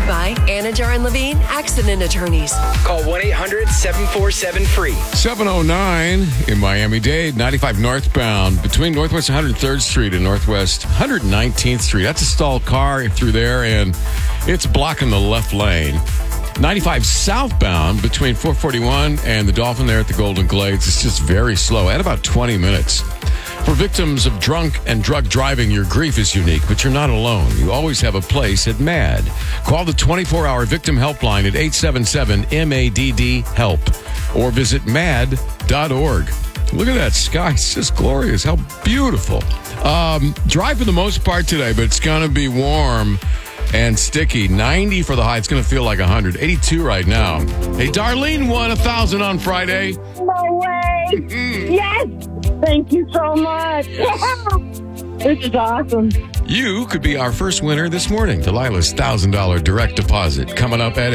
Sponsored by Anajar and Levine Accident Attorneys. Call 1-800-747-FREE. 709 in Miami-Dade, 95 northbound between Northwest 103rd Street and Northwest 119th Street. That's a stalled car through there, and it's blocking the left lane. 95 southbound between 441 and the Dolphin there at the Golden Glades. It's just very slow at about 20 minutes. For victims of drunk and drug driving, your grief is unique, but you're not alone. You always have a place at MADD. Call the 24-hour victim helpline at 877-MADD-HELP or visit MADD.org. Look at that sky. It's just glorious. How beautiful. Dry for the most part today, but it's going to be warm and sticky. 90 for the high. It's going to feel like 100. 82 right now. Hey, Darlene won 1,000 on Friday. No way. Yes. Thank you so much. This is awesome. You could be our first winner this morning. Delilah's $1,000 direct deposit coming up at